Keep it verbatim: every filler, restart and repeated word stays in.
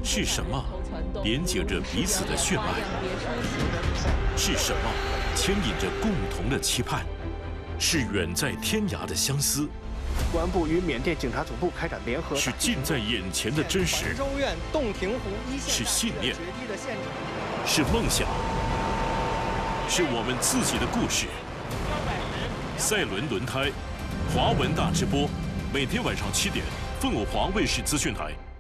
是什么连接着彼此的血脉？是什么牵引着共同的期盼？是远在天涯的相思。 公安部与缅甸警察总部开展联合， 是近在眼前的真实， 州院洞庭湖一线是信念， 决堤的现场， 是梦想，是我们自己的故事。赛轮轮胎，华文大直播，每天晚上七点，凤凰卫视资讯台。